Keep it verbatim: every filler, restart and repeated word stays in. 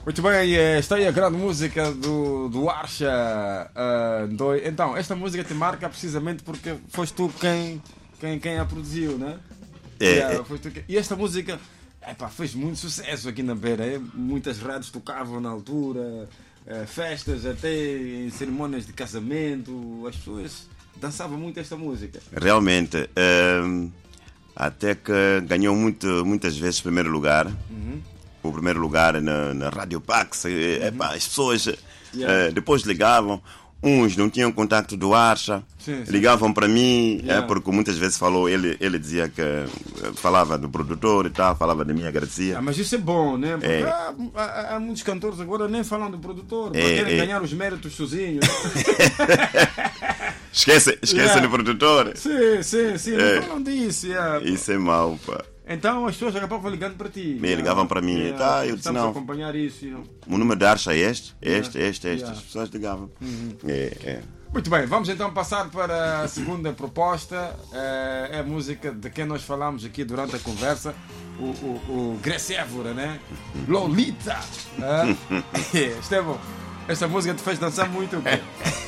Muito bem, esta aí é a grande música do, do Archa. Uh, do, então, esta música te marca precisamente porque foste tu quem, quem, quem a produziu, né? É, Yeah, é. foste tu quem, e esta música epá, fez muito sucesso aqui na Beira. É? Muitas rádios tocavam na altura, é, festas, até em cerimônias de casamento. As pessoas dançavam muito esta música. Realmente, um, até que ganhou muito, muitas vezes o primeiro lugar. Uhum. O primeiro lugar na, na Rádio Pax. Uhum. Epá, as pessoas Yeah. uh, depois ligavam. Uns não tinham contato do Archa, Sim, sim. ligavam para mim, Yeah. é, porque muitas vezes falou, ele, ele dizia que uh, falava do produtor e tal, falava de mim, agradecia. Ah, mas isso é bom, né? Porque É. há, há- há muitos cantores agora nem falam do produtor, É, querem é. ganhar os méritos sozinhos. Esquece, esquece Yeah. do produtor. Sim, sim, sim, É. não falam disso. yeah. Isso é mau, pá. Então as pessoas acabavam ligando para ti. Me ligavam para mim, Yeah. tá, eu disse Estamos a não. acompanhar isso. you know. O número de Archa é este, este, Yeah. este, este. Yeah. As pessoas ligavam. É, é. Muito bem, vamos então passar para a segunda proposta. É é a música de quem nós falamos aqui durante a conversa. O, o, o Grace Évora, né? Lolita! Ah? Estevão, esta música te fez dançar muito o quê?